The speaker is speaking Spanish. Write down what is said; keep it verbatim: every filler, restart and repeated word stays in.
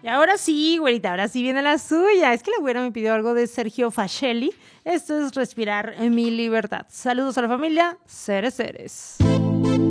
Y ahora sí, güerita, ahora sí viene la suya. Es que la güera me pidió algo de Sergio Facelli. Esto es Respirar en mi libertad. Saludos a la familia, seres seres.